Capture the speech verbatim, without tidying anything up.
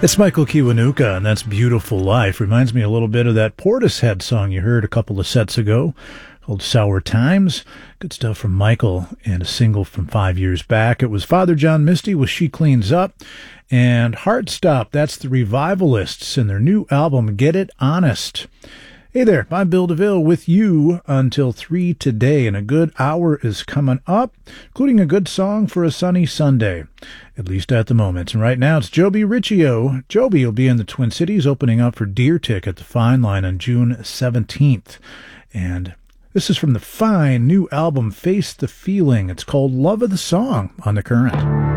It's Michael Kiwanuka, and that's Beautiful Life. Reminds me a little bit of that Portishead song you heard a couple of sets ago, called Sour Times. Good stuff from Michael, and a single from five years back. It was Father John Misty with She Cleans Up, and Heartstop, that's the Revivalists and their new album, Get It Honest. Hey there, I'm Bill DeVille with you until three today, and a good hour is coming up, including a good song for a sunny Sunday, at least at the moment. And right now it's Joby Riccio. Joby will be in the Twin Cities opening up for Deer Tick at the Fine Line on June seventeenth. And this is from the fine new album Face the Feeling. It's called Love of the Song on The Current.